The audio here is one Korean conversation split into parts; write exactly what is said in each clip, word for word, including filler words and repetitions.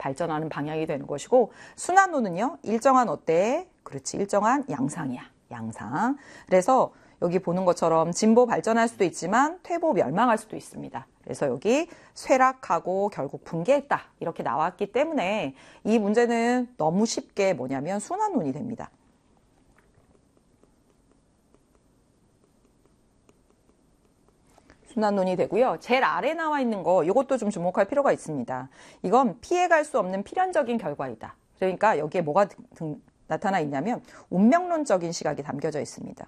발전하는 방향이 되는 것이고, 순환론은요, 일정한 어때? 그렇지, 일정한 양상이야. 양상. 그래서 여기 보는 것처럼 진보 발전할 수도 있지만 퇴보 멸망할 수도 있습니다. 그래서 여기 쇠락하고 결국 붕괴했다 이렇게 나왔기 때문에 이 문제는 너무 쉽게 뭐냐면 순환론이 됩니다. 순환론이 되고요. 제일 아래 나와 있는 거 이것도 좀 주목할 필요가 있습니다. 이건 피해갈 수 없는 필연적인 결과이다. 그러니까 여기에 뭐가 등, 나타나 있냐면 운명론적인 시각이 담겨져 있습니다.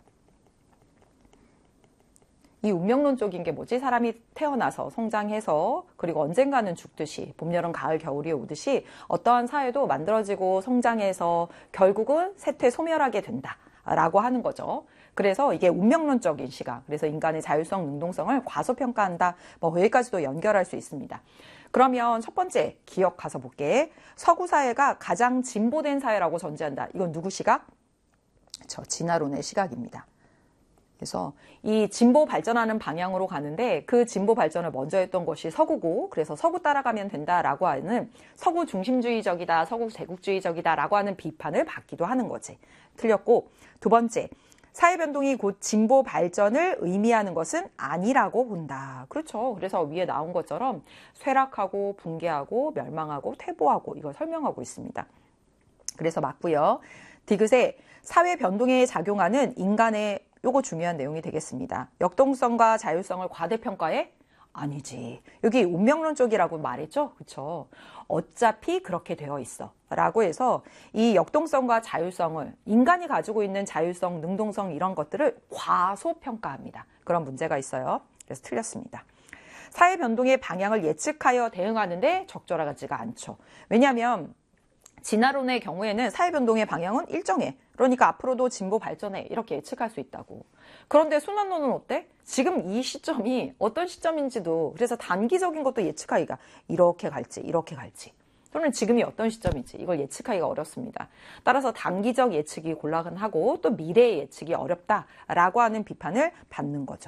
이 운명론적인 게 뭐지? 사람이 태어나서 성장해서 그리고 언젠가는 죽듯이 봄, 여름, 가을, 겨울이 오듯이 어떠한 사회도 만들어지고 성장해서 결국은 쇠퇴 소멸하게 된다라고 하는 거죠. 그래서 이게 운명론적인 시각, 그래서 인간의 자율성, 능동성을 과소평가한다. 뭐 여기까지도 연결할 수 있습니다. 그러면 첫 번째 기억 가서 볼게. 서구 사회가 가장 진보된 사회라고 전제한다. 이건 누구 시각? 저 진화론의 시각입니다. 그래서 이 진보 발전하는 방향으로 가는데 그 진보 발전을 먼저 했던 것이 서구고, 그래서 서구 따라가면 된다라고 하는 서구 중심주의적이다, 서구 제국주의적이다라고 하는 비판을 받기도 하는 거지. 틀렸고, 두 번째, 사회 변동이 곧 진보 발전을 의미하는 것은 아니라고 본다. 그렇죠. 그래서 위에 나온 것처럼 쇠락하고 붕괴하고 멸망하고 퇴보하고 이걸 설명하고 있습니다. 그래서 맞고요. 디귿에 사회 변동에 작용하는 인간의 요거 중요한 내용이 되겠습니다. 역동성과 자율성을 과대평가해? 아니지. 여기 운명론 쪽이라고 말했죠? 그렇죠? 어차피 그렇게 되어 있어. 라고 해서 이 역동성과 자율성을, 인간이 가지고 있는 자율성, 능동성 이런 것들을 과소평가합니다. 그런 문제가 있어요. 그래서 틀렸습니다. 사회 변동의 방향을 예측하여 대응하는데 적절하지가 않죠. 왜냐하면 진화론의 경우에는 사회 변동의 방향은 일정해. 그러니까 앞으로도 진보 발전해. 이렇게 예측할 수 있다고. 그런데 순환론은 어때? 지금 이 시점이 어떤 시점인지도, 그래서 단기적인 것도 예측하기가 이렇게 갈지 이렇게 갈지, 또는 지금이 어떤 시점인지 이걸 예측하기가 어렵습니다. 따라서 단기적 예측이 곤란하고 또 미래의 예측이 어렵다라고 하는 비판을 받는 거죠.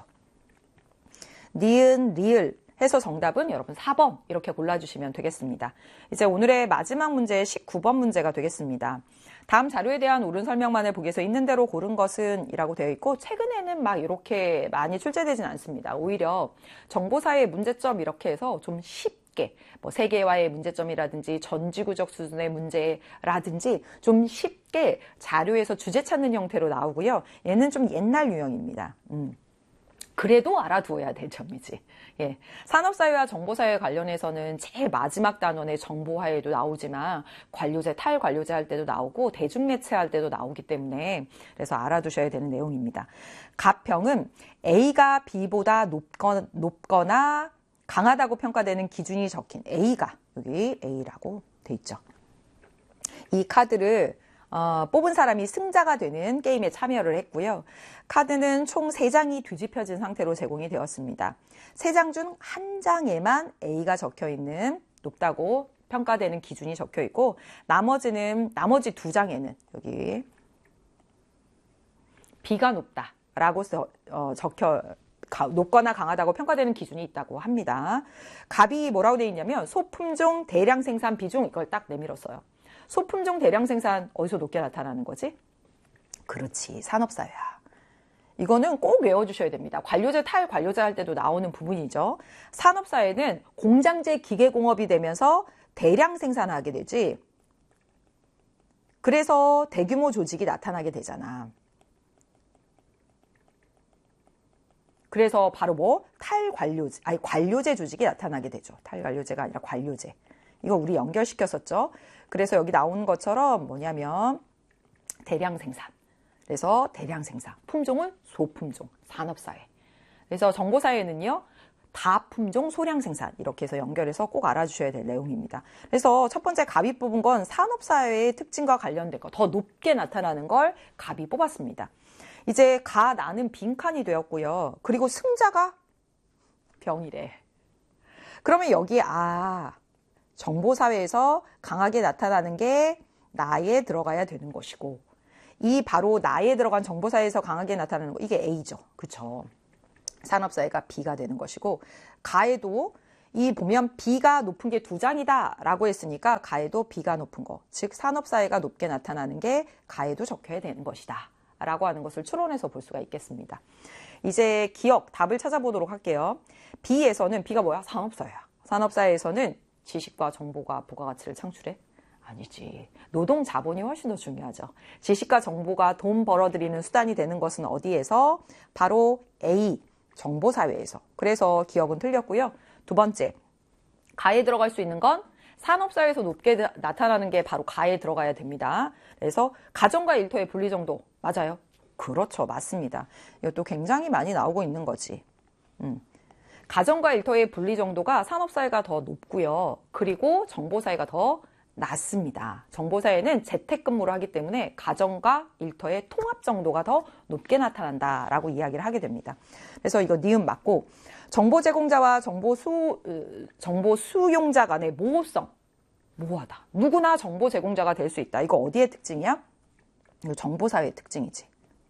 니은, 리을 해서 정답은 여러분 사 번 이렇게 골라주시면 되겠습니다. 이제 오늘의 마지막 문제 십구 번 문제가 되겠습니다. 다음 자료에 대한 옳은 설명만을 보기 위해서 있는 대로 고른 것은 이라고 되어 있고, 최근에는 막 이렇게 많이 출제되진 않습니다. 오히려 정보사회의 문제점 이렇게 해서 좀 쉽게 뭐 세계화의 문제점이라든지 전지구적 수준의 문제라든지 좀 쉽게 자료에서 주제 찾는 형태로 나오고요. 얘는 좀 옛날 유형입니다. 음. 그래도 알아두어야 될 점이지. 예. 산업사회와 정보사회 관련해서는 제일 마지막 단원의 정보화에도 나오지만 관료제, 탈관료제 할 때도 나오고 대중매체 할 때도 나오기 때문에 그래서 알아두셔야 되는 내용입니다. 가평은 A가 B보다 높거나, 높거나 강하다고 평가되는 기준이 적힌 A가 여기 A라고 돼 있죠. 이 카드를 어, 뽑은 사람이 승자가 되는 게임에 참여를 했고요. 카드는 총 세 장이 뒤집혀진 상태로 제공이 되었습니다. 세 장 중 한 장에만 A가 적혀있는 높다고 평가되는 기준이 적혀있고, 나머지는 나머지 두 장에는 여기 B가 높다라고 어, 적혀 높거나 강하다고 평가되는 기준이 있다고 합니다. 갑이 뭐라고 되어 있냐면 소품종 대량 생산 비중, 이걸 딱 내밀었어요. 소품종 대량 생산 어디서 높게 나타나는 거지? 그렇지, 산업사회야. 이거는 꼭 외워주셔야 됩니다. 관료제, 탈관료제 할 때도 나오는 부분이죠. 산업사회는 공장제 기계공업이 되면서 대량 생산하게 되지. 그래서 대규모 조직이 나타나게 되잖아. 그래서 바로 뭐 탈관료제, 아니 관료제 조직이 나타나게 되죠. 탈관료제가 아니라 관료제. 이거 우리 연결시켰었죠. 그래서 여기 나오는 것처럼 뭐냐면 대량 생산. 그래서 대량 생산. 품종은 소품종, 산업사회. 그래서 정보사회는요, 다품종 소량 생산. 이렇게 해서 연결해서 꼭 알아주셔야 될 내용입니다. 그래서 첫 번째 갑이 뽑은 건 산업사회의 특징과 관련된 거, 더 높게 나타나는 걸 갑이 뽑았습니다. 이제 가, 나는 빈칸이 되었고요. 그리고 승자가 병이래. 그러면 여기 아... 정보사회에서 강하게 나타나는 게 나에 들어가야 되는 것이고, 이 바로 나에 들어간 정보사회에서 강하게 나타나는 거, 이게 A죠. 그쵸? 산업사회가 B가 되는 것이고, 가에도 이 보면 B가 높은 게 두 장이다 라고 했으니까 가에도 B가 높은 거, 즉 산업사회가 높게 나타나는 게 가에도 적혀야 되는 것이다 라고 하는 것을 추론해서 볼 수가 있겠습니다. 이제 기억, 답을 찾아보도록 할게요. B에서는, B가 뭐야? 산업사회야. 산업사회에서는 지식과 정보가 부가가치를 창출해? 아니지. 노동 자본이 훨씬 더 중요하죠. 지식과 정보가 돈 벌어들이는 수단이 되는 것은 어디에서? 바로 A, 정보사회에서. 그래서 기억은 틀렸고요. 두 번째, 가에 들어갈 수 있는 건 산업사회에서 높게 나타나는 게 바로 가에 들어가야 됩니다. 그래서 가정과 일터의 분리 정도 맞아요? 그렇죠. 맞습니다. 이것도 굉장히 많이 나오고 있는 거지. 음. 가정과 일터의 분리 정도가 산업사회가 더 높고요. 그리고 정보사회가 더 낮습니다. 정보사회는 재택근무를 하기 때문에 가정과 일터의 통합 정도가 더 높게 나타난다라고 이야기를 하게 됩니다. 그래서 이거 니은 맞고, 정보 제공자와 정보 수, 정보 수용자 간의 모호성, 모호하다. 누구나 정보 제공자가 될 수 있다. 이거 어디의 특징이야? 이거 정보사회의 특징이지.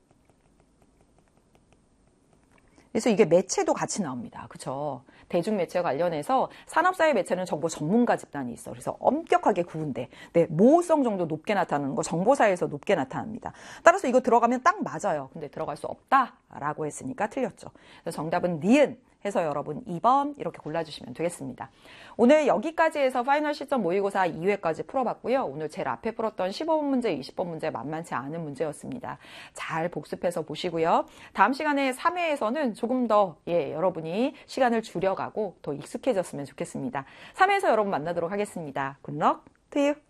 그래서 이게 매체도 같이 나옵니다. 그쵸? 대중매체 관련해서 산업사회 매체는 정보 전문가 집단이 있어. 그래서 엄격하게 구분돼. 네, 모호성 정도 높게 나타나는 거 정보사회에서 높게 나타납니다. 따라서 이거 들어가면 딱 맞아요. 근데 들어갈 수 없다라고 했으니까 틀렸죠. 그래서 정답은 니은 해서 여러분 이 번 이렇게 골라주시면 되겠습니다. 오늘 여기까지 해서 파이널 시점 모의고사 이 회까지 풀어봤고요. 오늘 제일 앞에 풀었던 십오 번 문제, 이십 번 문제 만만치 않은 문제였습니다. 잘 복습해서 보시고요. 다음 시간에 삼 회에서는 조금 더 예, 여러분이 시간을 줄여가고 더 익숙해졌으면 좋겠습니다. 삼 회에서 여러분 만나도록 하겠습니다. 굿럭 투 유.